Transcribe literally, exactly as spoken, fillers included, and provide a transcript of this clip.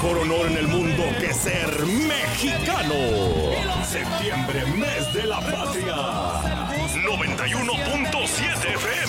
mejor honor en el mundo que ser mexicano. Septiembre, mes de la patria. noventa y uno punto siete F